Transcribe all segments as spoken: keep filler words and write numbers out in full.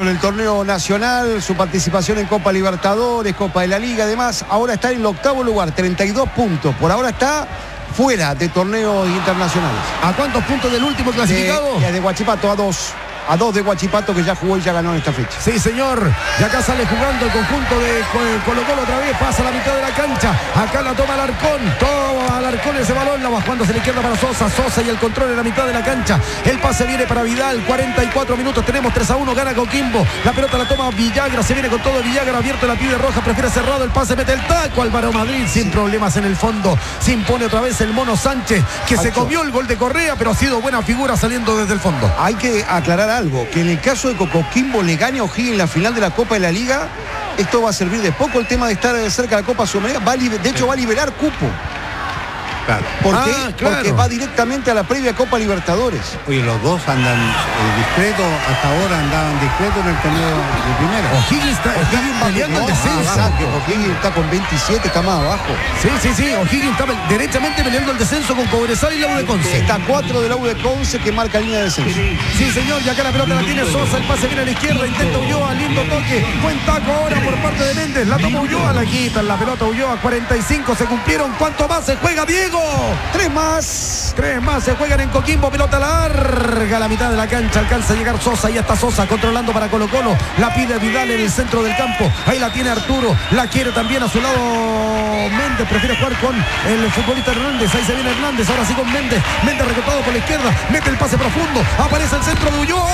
en el torneo nacional, su participación en Copa Libertadores, Copa de la Liga, además, ahora está en el octavo lugar, treinta y dos puntos. Por ahora está fuera de torneos internacionales. ¿A cuántos puntos del último clasificado? De, de Huachipato, a dos. A dos de Huachipato, que ya jugó y ya ganó en esta fecha. Sí, señor. Y acá sale jugando el conjunto de Colo Colo otra vez. Pasa a la mitad de la cancha. Acá la toma Alarcón. Toma Alarcón ese balón. La va jugando hacia la izquierda para Sosa. Sosa y el control en la mitad de la cancha. El pase viene para Vidal. cuarenta y cuatro minutos. Tenemos tres a uno. Gana Coquimbo. La pelota la toma Villagra. Se viene con todo Villagra. Abierto la pide Roja. Prefiere cerrado. El pase mete el taco. Álvaro Madrid sin problemas en el fondo. Se impone otra vez el Mono Sánchez, que se comió el gol de Correa, pero ha sido buena figura saliendo desde el fondo. Hay que aclarar algo, que en el caso de Coquimbo le gane a O'Higgins en la final de la Copa de la Liga, esto va a servir de poco. El tema de estar cerca de la Copa Sudamericana, va a, de hecho va a liberar cupo. Claro. ¿Por ah, qué? claro. Porque va directamente a la previa Copa Libertadores. Oye, los dos andan eh, discretos, hasta ahora andaban discretos en el torneo de primera. O'Higgins está, O'Higgins peleando el descenso. O'Higgins está con veintisiete, está más abajo. Sí, sí, sí. O'Higgins está derechamente peleando el descenso con Cobresal y la U de Conce. Está cuatro de la U de Conce, que marca línea de descenso. Sí, señor, y acá la pelota la tiene Sosa, el pase viene a la izquierda, intenta Ulloa, lindo toque, buen taco ahora por parte de Méndez, la toma Ulloa, la quitan la pelota Ulloa, cuarenta y cinco se cumplieron. ¿Cuánto más se juega, Diego? Tres más. Tres más se juegan en Coquimbo, pelota larga a la mitad de la cancha, alcanza a llegar Sosa, y está Sosa controlando para Colo Colo, la pide Vidal en el centro del campo, ahí la tiene Arturo, la quiere también a su lado Méndez, prefiere jugar con el futbolista Hernández, ahí se viene Hernández, ahora sí con Méndez, Méndez recortado por la izquierda, mete el pase profundo, aparece el centro de Ulloa,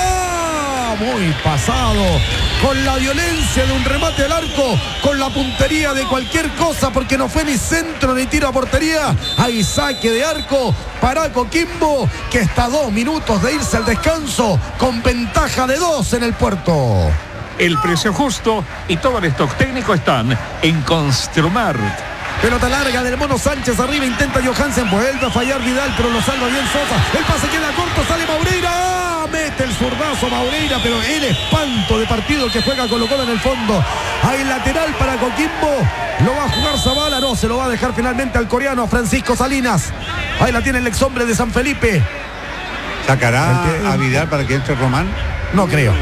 muy pasado, con la violencia de un remate al arco, con la puntería de cualquier cosa, porque no fue ni centro ni tiro a portería. Hay saque de arco para Coquimbo, que está a dos minutos de irse al descanso, con ventaja de dos en el puerto. El precio justo y todo el stock técnico están en Construmart. Pelota larga del Mono Sánchez, arriba intenta Johansen, vuelve a fallar Vidal, pero lo salva bien Sosa, el pase queda corto, sale Maureira, mete el zurdazo Maureira, pero el espanto de partido que juega Colo Colo en el fondo. Hay lateral para Coquimbo, lo va a jugar Zavala, no, se lo va a dejar finalmente al coreano Francisco Salinas. Ahí la tiene el ex hombre de San Felipe. ¿Sacará a Vidal para que entre Román? No creo.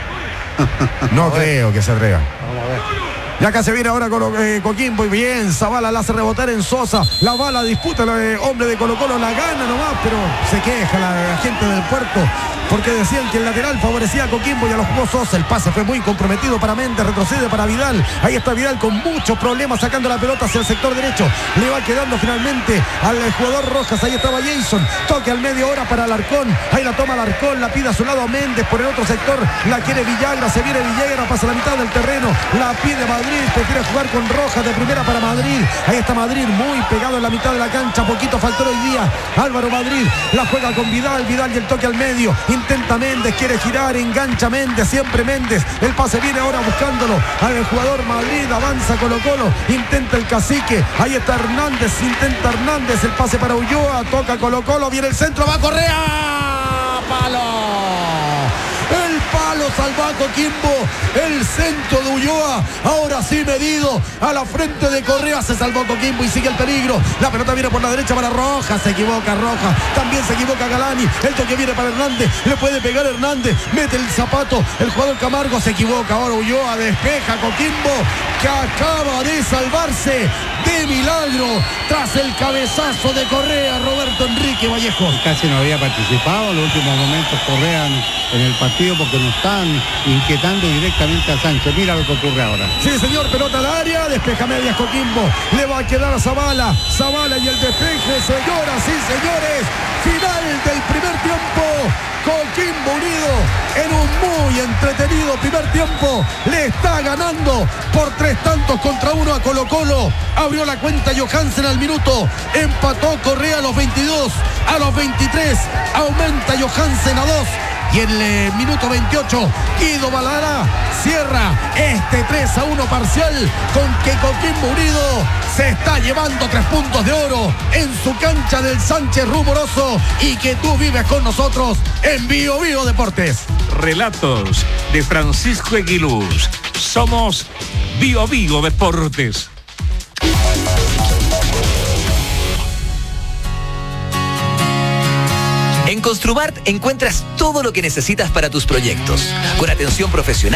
No creo que se atreva. Vamos a ver. Y acá se viene ahora con eh, Coquimbo, y bien, Zavala la hace rebotar en Sosa, la bala disputa el eh, hombre de Colo Colo, la gana nomás, pero se queja la, la gente del puerto, porque decían que el lateral favorecía a Coquimbo y a los jugó Sosa, el pase fue muy comprometido para Méndez, retrocede para Vidal, ahí está Vidal con muchos problemas sacando la pelota hacia el sector derecho, le va quedando finalmente al eh, jugador Rojas, ahí estaba Jason, toque al medio hora para Alarcón, ahí la toma Alarcón, la pide a su lado a Méndez, por el otro sector la quiere Villagra, se viene Villagra, pasa la mitad del terreno, la pide Madrid, prefiere jugar con Rojas de primera para Madrid, ahí está Madrid muy pegado en la mitad de la cancha, poquito faltó hoy día, Álvaro Madrid la juega con Vidal, Vidal y el toque al medio, intenta Méndez, quiere girar, engancha Méndez, siempre Méndez, el pase viene ahora buscándolo al jugador Madrid, avanza Colo Colo, intenta el Cacique, ahí está Hernández, intenta Hernández, el pase para Ulloa, toca Colo Colo, viene el centro, va Correa, palo. Palo salva a Coquimbo, el centro de Ulloa, ahora sí medido, a la frente de Correa, se salvó Coquimbo y sigue el peligro, la pelota viene por la derecha para Rojas, se equivoca Rojas, también se equivoca Galani, el toque viene para Hernández, le puede pegar Hernández, mete el zapato, el jugador Camargo se equivoca, ahora Ulloa despeja Coquimbo, que acaba de salvarse de milagro, tras el cabezazo de Correa, Roberto Enrique Vallejo. Casi no había participado en los últimos momentos Correa en el partido, porque nos están inquietando directamente a Sánchez. Mira lo que ocurre ahora. Sí, señor, pelota al área, despeja medias Coquimbo, le va a quedar a Zavala, Zavala y el despeje, señoras y señores, final del primer tiempo, Coquimbo Unido en un muy entretenido primer tiempo, le está ganando por tres tantos contra uno a Colo Colo, abrió la cuenta Johansen al minuto, empató Correa a los veintidós, a los veintitrés aumenta Johansen a dos, y en el eh, minuto veintiocho Guido Balara cierra este tres a uno parcial, con que Coquimbo Unido se está llevando tres puntos de oro en su cancha del Sánchez Rumoroso, y que tú vives con nosotros en Bio Bio Deportes. Relatos de Francisco Eguiluz. Somos Bio Bio Deportes. En Construmart encuentras todo lo que necesitas para tus proyectos, con atención profesional